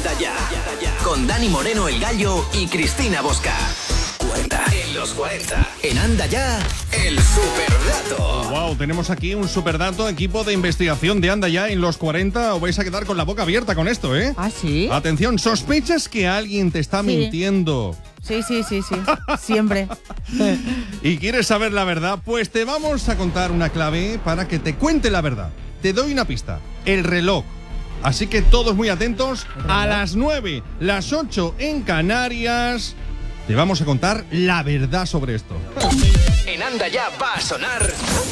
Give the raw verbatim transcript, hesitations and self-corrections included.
Anda Ya, con Dani Moreno el Gallo y Cristina Bosca. cuarenta en los cuarenta. En Anda Ya, el superdato. Wow, tenemos aquí un superdato, equipo de investigación de Anda Ya en los cuarenta. Os vais a quedar con la boca abierta con esto, ¿eh? ¿Ah, sí? Atención, ¿sospechas que alguien te está Sí. mintiendo? Sí, sí, sí, sí. Siempre. ¿Y quieres saber la verdad? Pues te vamos a contar una clave para que te cuente la verdad. Te doy una pista. El reloj. Así que todos muy atentos. A las nueve, las ocho en Canarias, te vamos a contar la verdad sobre esto. En Anda Ya va a sonar